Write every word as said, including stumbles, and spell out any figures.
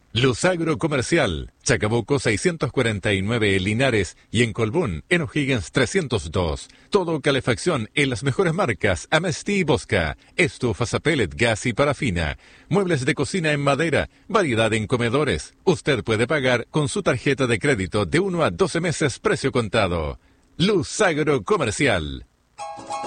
Luz Agro Comercial, Chacabuco seiscientos cuarenta y nueve Linares y en Colbún, en O'Higgins trescientos dos. Todo calefacción en las mejores marcas, Amesti y Bosca, estufas a pellet, gas y parafina, muebles de cocina en madera, variedad en comedores. Usted puede pagar con su tarjeta de crédito de uno a doce meses precio contado. Luz Agro Comercial.